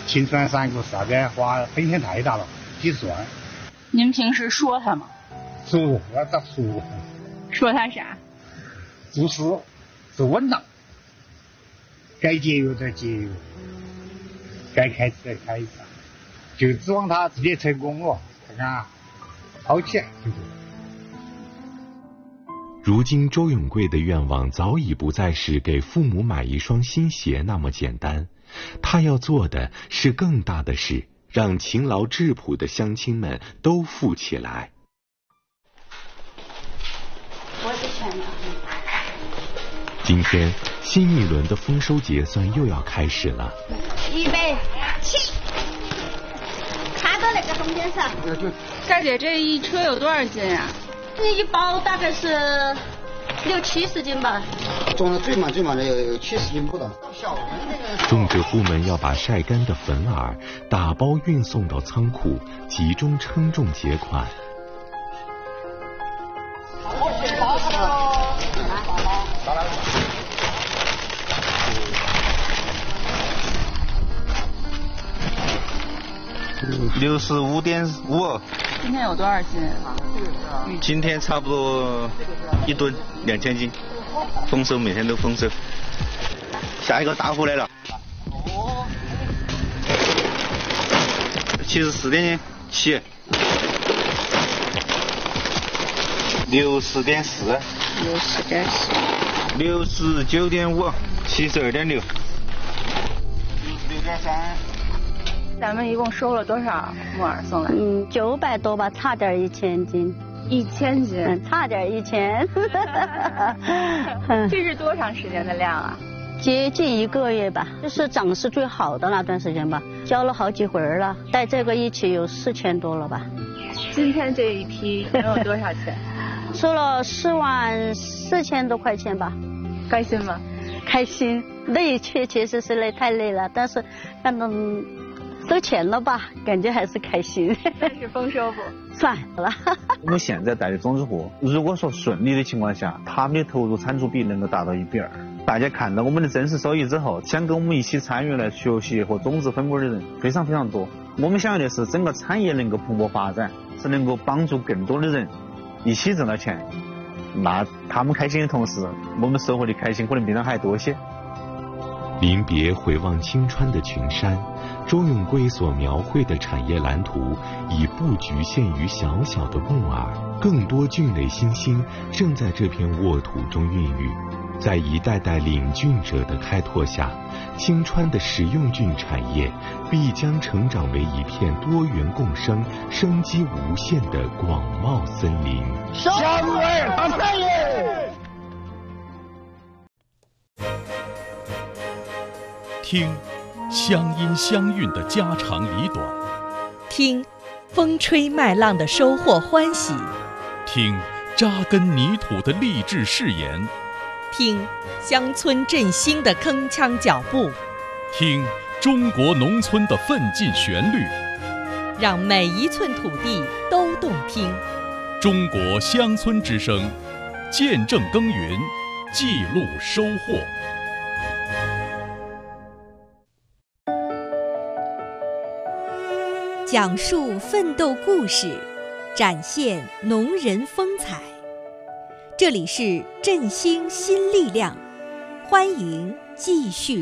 秦川3个啥子花风险太大了，几十万。 您平时说他吗？ 说要咋说？ 说他啥？ 做事是稳当，该节约再节约，该开支再开支，就指望他自己成功了，看看好起来就对。 如今周永贵的愿望早已不再是给父母买一双新鞋那么简单，他要做的是更大的事，让勤劳质朴的乡亲们都富起来。今天新一轮的丰收结算又要开始了。 预备起，看到那个中间上。 大姐，这一车有多少斤啊？ 这一包大概是60-70斤吧。 种的最慢的有70斤不到。 种植户们要把晒干的粉饵打包运送到仓库，集中称重结款。 65.5。 今天有多少斤？ 今天差不多1吨2000斤，丰收，每天都丰收。下一个大户来了，74.7，60.4，69.4，69.5，72.6，6.3。 咱们一共收了多少木耳送来 ？900多吧，差点1000斤。 1000斤， 差点1000。 这是多长时间的量啊？ 接近1个月吧，就是长势最好的那段时间吧，交了好几回了，带这个一起有4000多了吧。 今天这一批能有多少钱？ 收了44000多块钱吧。 开心吗？ 开心，累确实是累，太累了，但是看到收钱了吧，感觉还是开心。 算是丰收不？ 算了。 我们现在带的种子户，如果说顺利的情况下，他们的投入产出比能够达到1比2。大家看到我们的真实收益之后，想跟我们一起参与来学习和种子分布的人非常非常多。我们想要的是整个产业能够蓬勃发展，是能够帮助更多的人一起挣到钱。那他们开心的同时，我们收获的开心可能比他还多些。 临别回望青川的群山，周永贵所描绘的产业蓝图已不局限于小小的木耳，更多菌类新星正在这片沃土中孕育。在一代代领菌者的开拓下，青川的食用菌产业必将成长为一片多元共生、生机无限的广袤森林。 香味好产业。 听乡音乡韵的家长里短， 听风吹麦浪的收获欢喜， 听扎根泥土的励志誓言， 听乡村振兴的铿锵脚步， 听中国农村的奋进旋律， 让每一寸土地都动听。 中国乡村之声，见证耕耘，记录收获。 讲述奋斗故事，展现农人风采。这里是振兴新力量，欢迎继续